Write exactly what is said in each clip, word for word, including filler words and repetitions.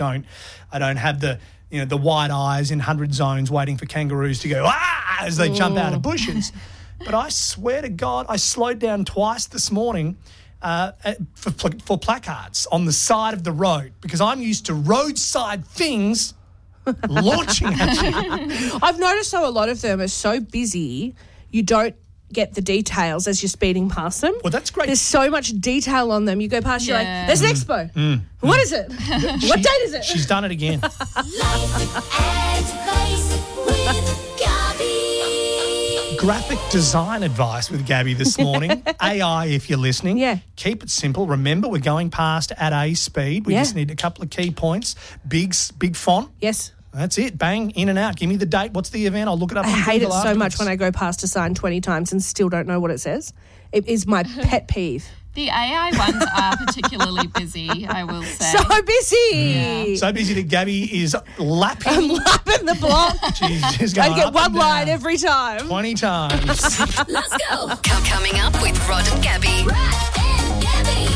don't, I don't have the, you know, the wide eyes in hundred zones waiting for kangaroos to go, ah, as they jump out of bushes. But I swear to God, I slowed down twice this morning uh, for, for placards on the side of the road because I'm used to roadside things launching at you. I've noticed how a lot of them are so busy, you don't get the details as you're speeding past them. Well, that's great. There's so much detail on them. You go past, Yeah. you're like, there's an expo. Mm. What is it? She- What date is it? She's done it again. Life advice with Gabby. Graphic design advice with Gabby this morning. A I, if you're listening. Yeah. Keep it simple. Remember, we're going past at a speed. We Yeah. just need a couple of key points. Big, s- big font. Yes. That's it. Bang, in and out. Give me the date. What's the event? I'll look it up I on hate it Google so much afterwards. when I go past a sign twenty times and still don't know what it says. It is my pet peeve. The A I ones are particularly busy, I will say. So busy. So busy that Gabby is lapping. I'm lapping the block. She's just I going get up one and line down every time. twenty times. Let's go. Com- coming up with Rod and Gabby. Rod and Gabby.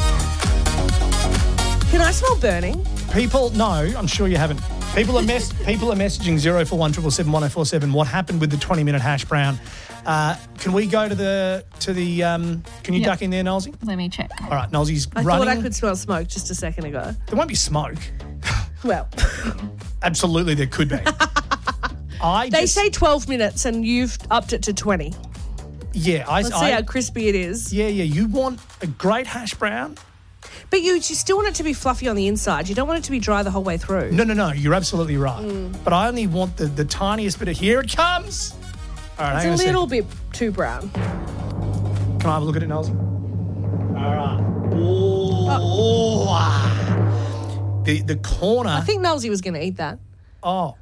Can I smell burning? People, no, I'm sure you haven't. People are mess. People are messaging zero four one triple seven one zero four seven. What happened with the twenty minute hash brown? Uh, can we go to the to the? Um, can you Yep. duck in there, Nolsey? Let me check. All right, Nolsey's I running. thought I could smell smoke just a second ago. There won't be smoke. Well, Absolutely, there could be. I they just, say twelve minutes and you've upped it to twenty. yeah, I, Let's I see how crispy it is. yeah, yeah. You want a great hash brown? But you, you still want it to be fluffy on the inside. You don't want it to be dry the whole way through. No, no, no. You're absolutely right. Mm. But I only want the, the tiniest bit of. Here it comes. All right, It's hang a on a little second. bit too brown. Can I have a look at it, Nolsey? All right. Oh, ah. The the corner. I think Nelsey was going to eat that. Oh.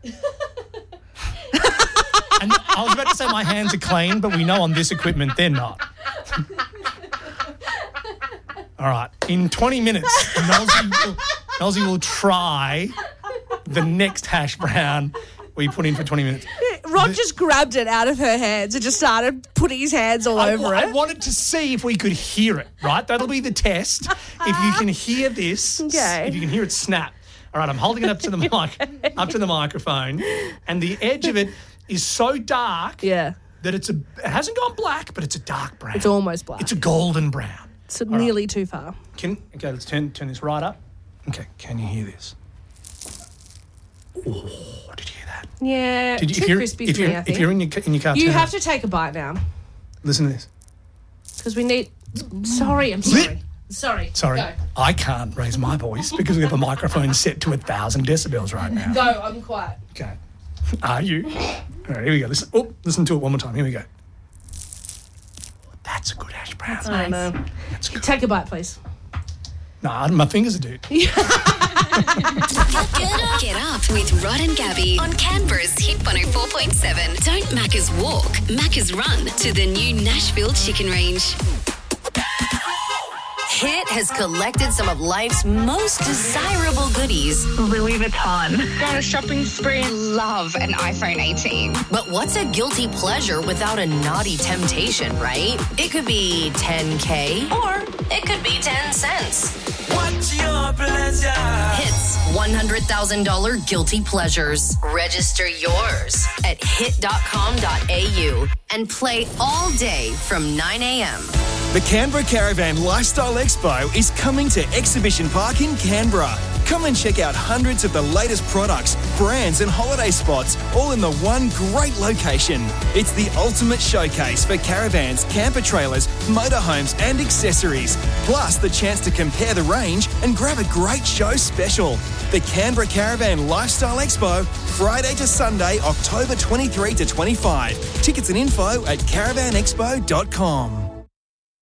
And I was about to say my hands are clean, but we know on this equipment they're not. All right. In twenty minutes, Nolsey will, Nolsey will try the next hash brown we put in for twenty minutes. Rod just grabbed it out of her hands and just started putting his hands all I, over I it. wanted to see if we could hear it, right? That'll be the test. If you can hear this, Okay. if you can hear it snap. All right, I'm holding it up to the mic, up to the microphone, and the edge of it is so dark Yeah. that it's a. It hasn't gone black, but it's a dark brown. It's almost black. It's a golden brown. It's nearly too far. Can okay? Let's turn turn this right up. Okay, can you hear this? Oh, did you hear that? Yeah, Did you, too if you're, crispy if for you're, me, I think. If you're in your ca- in your car, you turn it have up. to take a bite now Listen to this. because we need... Sorry, I'm sorry. Sorry. Sorry, Go. I can't raise my voice because we have a microphone set to a thousand decibels right now. Go, I'm quiet. Okay. Are you? All right, here we go. Listen. Oh, listen to it one more time. Here we go. That's a good hash brown. I don't know. That's good. Take a bite, please. Nah, my fingers are dude. Get up. Get up with Rod and Gabby on Canberra's Hit one oh four point seven. Don't Macca's walk, Macca's run to the new Nashville Chicken Range. Hit has collected some of life's most desirable goodies. Louis Vuitton. Go on a shopping spree. Love an iPhone eighteen. But what's a guilty pleasure without a naughty temptation, right? It could be ten K or it could be ten cents. What's your pleasure? Hits one hundred thousand dollars guilty pleasures. Register yours at hit dot com dot a u and play all day from nine a.m. The Canberra Caravan Lifestyle Expo is coming to Exhibition Park in Canberra. Come and check out hundreds of the latest products, brands and holiday spots, all in the one great location. It's the ultimate showcase for caravans, camper trailers, motorhomes and accessories. Plus the chance to compare the range and grab a great show special. The Canberra Caravan Lifestyle Expo, Friday to Sunday, October twenty-third to twenty-fifth. Tickets and info at caravan expo dot com.